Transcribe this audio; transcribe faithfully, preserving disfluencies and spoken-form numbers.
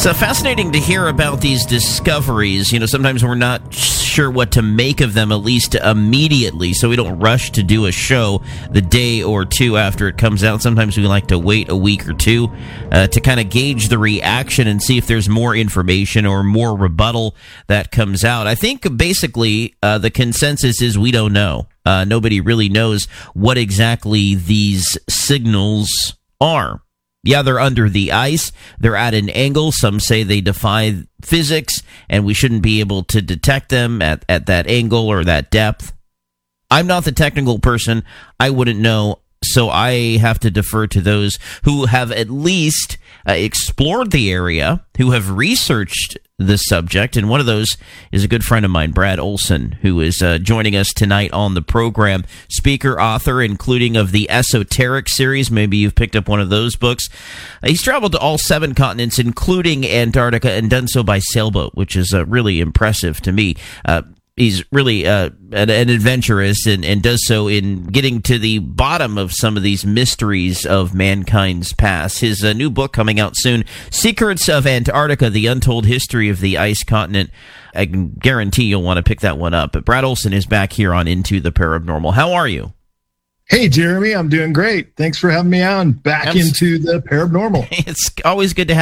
So fascinating to hear about these discoveries. You know, sometimes we're not sure what to make of them, at least immediately, so we don't rush to do a show the day or two after it comes out. Sometimes we like to wait a week or two uh, to kind of gauge the reaction and see if there's more information or more rebuttal that comes out. I think basically uh, the consensus is we don't know. Uh, nobody really knows what exactly these signals are. Yeah, they're under the ice. They're at an angle. Some say they defy physics, and we shouldn't be able to detect them at, at that angle or that depth. I'm not the technical person. I wouldn't know, so I have to defer to those who have at least uh, explored the area, who have researched the subject, and one of those is a good friend of mine, Brad Olson, who is uh, joining us tonight on the program. Speaker, author, including of the Esoteric series. Maybe you've picked up one of those books. Uh, he's traveled to all seven continents, including Antarctica, and done so by sailboat, which is uh, really impressive to me. Uh, He's really uh, an, an adventurous and, and does so in getting to the bottom of some of these mysteries of mankind's past. His uh, new book coming out soon, Secrets of Antarctica, The Untold History of the Ice Continent. I can guarantee you'll want to pick that one up. But Brad Olson is back here on Into the Paranormal. How are you? Hey, Jeremy, I'm doing great. Thanks for having me on back I'm, into the paranormal. It's always good to have